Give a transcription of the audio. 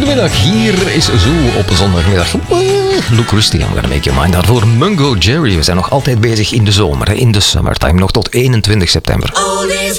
Goedemiddag, hier is Zo op zondagmiddag. Look Christy, I'm gonna make your mind. Daarvoor Mungo Jerry. We zijn nog altijd bezig in de zomer, in de summertime, nog tot 21 september. Oldies